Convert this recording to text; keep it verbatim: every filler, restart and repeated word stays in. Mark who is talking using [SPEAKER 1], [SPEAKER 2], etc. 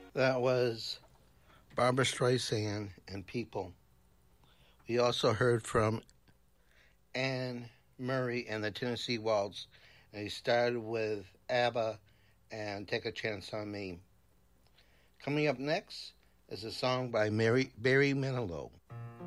[SPEAKER 1] That was Barbara Streisand and People. We also heard from Anne Murray and the Tennessee Waltz, and he started with ABBA and Take a Chance on Me. Coming up next is a song by Mary, Barry Manilow.